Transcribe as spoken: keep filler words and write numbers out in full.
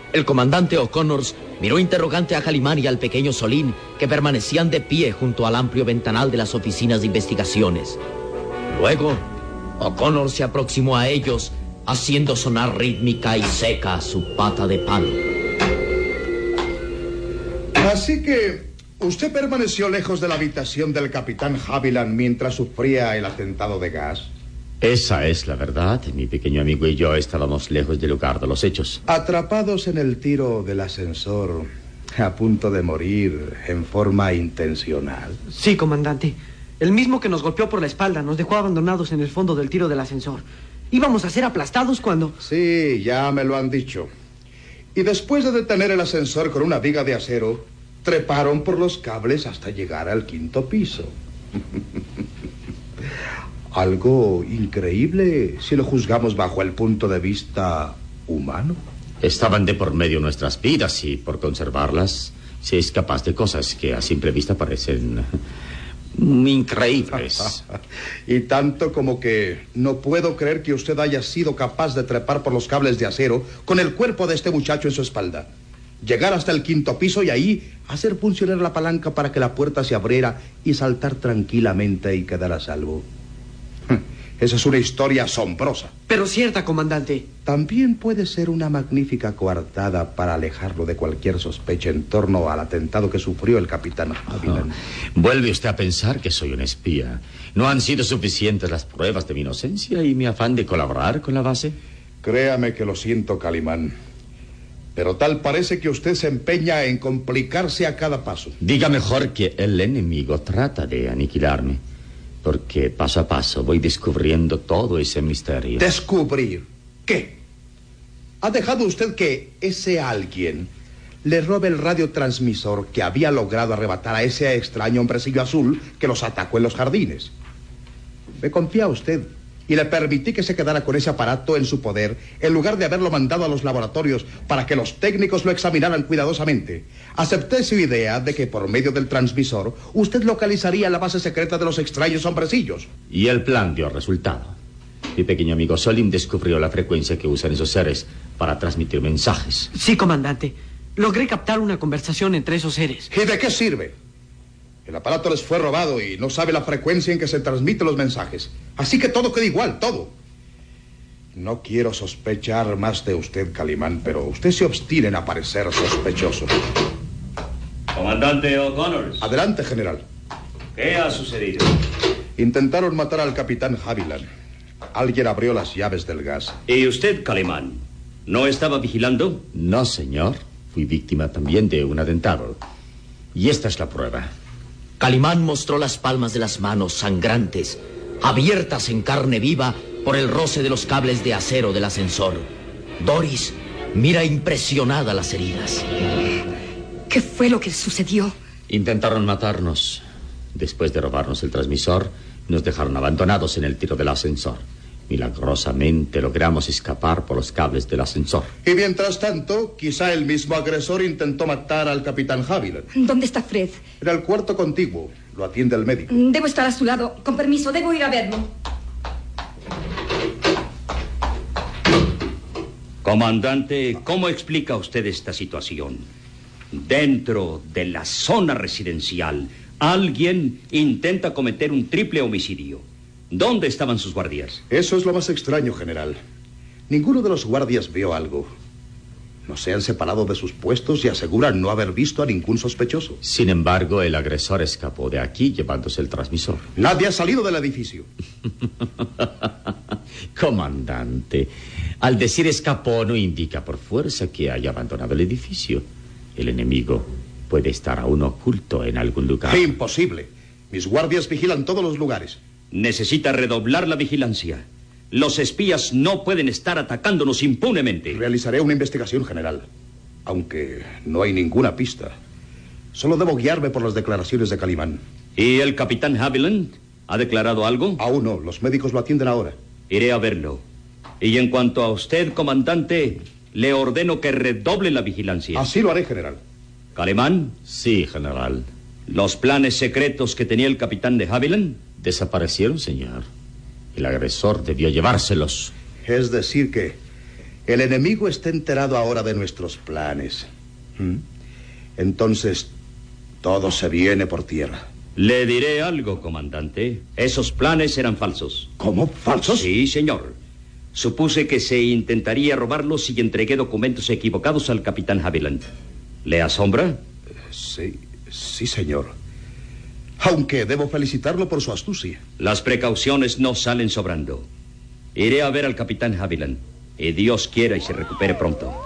El comandante O'Connor miró interrogante a Calimán y al pequeño Solín, que permanecían de pie junto al amplio ventanal de las oficinas de investigaciones. Luego, O'Connor se aproximó a ellos, haciendo sonar rítmica y seca su pata de palo. Así que usted permaneció lejos de la habitación del capitán Haviland mientras sufría el atentado de gas. Esa es la verdad. Mi pequeño amigo y yo estábamos lejos del lugar de los hechos. Atrapados en el tiro del ascensor, a punto de morir en forma intencional. Sí, comandante. El mismo que nos golpeó por la espalda nos dejó abandonados en el fondo del tiro del ascensor. Íbamos a ser aplastados cuando... Sí, ya me lo han dicho. Y después de detener el ascensor con una viga de acero, treparon por los cables hasta llegar al quinto piso. Algo increíble si lo juzgamos bajo el punto de vista humano. Estaban de por medio nuestras vidas y por conservarlas se es capaz de cosas que a simple vista parecen increíbles. Y tanto como que no puedo creer que usted haya sido capaz de trepar por los cables de acero con el cuerpo de este muchacho en su espalda, llegar hasta el quinto piso y ahí hacer funcionar la palanca para que la puerta se abriera y saltar tranquilamente y quedar a salvo. Esa es una historia asombrosa. Pero cierta, comandante. También puede ser una magnífica coartada para alejarlo de cualquier sospecha en torno al atentado que sufrió el capitán Haviland. Oh, vuelve usted a pensar que soy un espía. ¿No han sido suficientes las pruebas de mi inocencia y mi afán de colaborar con la base? Créame que lo siento, Calimán. Pero tal parece que usted se empeña en complicarse a cada paso. Diga mejor que el enemigo trata de aniquilarme. Porque paso a paso voy descubriendo todo ese misterio. ¿Descubrir qué? ¿Ha dejado usted que ese alguien le robe el radiotransmisor que había logrado arrebatar a ese extraño hombrecillo azul que los atacó en los jardines? Me confía a usted y le permití que se quedara con ese aparato en su poder en lugar de haberlo mandado a los laboratorios para que los técnicos lo examinaran cuidadosamente. Acepté su idea de que por medio del transmisor usted localizaría la base secreta de los extraños hombrecillos. Y el plan dio resultado. Mi pequeño amigo Solín descubrió la frecuencia que usan esos seres para transmitir mensajes. Sí, comandante. Logré captar una conversación entre esos seres. ¿Y de qué sirve? El aparato les fue robado y no sabe la frecuencia en que se transmiten los mensajes. Así que todo queda igual, todo. No quiero sospechar más de usted, Calimán, pero usted se obstina en aparecer sospechoso. Comandante O'Connor. Adelante, general. ¿Qué ha sucedido? Intentaron matar al capitán Haviland. Alguien abrió las llaves del gas. ¿Y usted, Calimán, no estaba vigilando? No, señor. Fui víctima también de un atentado. Y esta es la prueba. Calimán mostró las palmas de las manos sangrantes, abiertas en carne viva por el roce de los cables de acero del ascensor. Doris mira impresionada las heridas. ¿Qué fue lo que sucedió? Intentaron matarnos. Después de robarnos el transmisor, nos dejaron abandonados en el tiro del ascensor. Milagrosamente logramos escapar por los cables del ascensor. Y mientras tanto, quizá el mismo agresor intentó matar al capitán Haviland. ¿Dónde está Fred? En el cuarto contiguo. Lo atiende el médico. Debo estar a su lado. Con permiso, debo ir a verlo. Comandante, ¿cómo explica usted esta situación? Dentro de la zona residencial, alguien intenta cometer un triple homicidio. ¿Dónde estaban sus guardias? Eso es lo más extraño, general. Ninguno de los guardias vio algo. No se han separado de sus puestos y aseguran no haber visto a ningún sospechoso. Sin embargo, el agresor escapó de aquí llevándose el transmisor. Nadie ha salido del edificio. Comandante, al decir escapó no indica por fuerza que haya abandonado el edificio. El enemigo puede estar aún oculto en algún lugar. Imposible. Mis guardias vigilan todos los lugares. Necesita redoblar la vigilancia. Los espías no pueden estar atacándonos impunemente. Realizaré una investigación, general. Aunque no hay ninguna pista. Solo debo guiarme por las declaraciones de Calimán. ¿Y el capitán Haviland ha declarado algo? Aún no. Los médicos lo atienden ahora. Iré a verlo. Y en cuanto a usted, comandante, le ordeno que redoble la vigilancia. Así lo haré, general. ¿Calimán? Sí, general. ¿Los planes secretos que tenía el capitán de Haviland? Desaparecieron, señor. El agresor debió llevárselos. Es decir que El enemigo está enterado ahora de nuestros planes. ¿Mm? Entonces, todo se viene por tierra. Le diré algo, comandante. Esos planes eran falsos. ¿Cómo? ¿Falsos? Sí, señor. Supuse que se intentaría robarlos y entregué documentos equivocados al capitán Haviland. ¿Le asombra? Sí, sí, señor. Aunque debo felicitarlo por su astucia. Las precauciones no salen sobrando. Iré a ver al capitán Haviland. Y Dios quiera y se recupere pronto.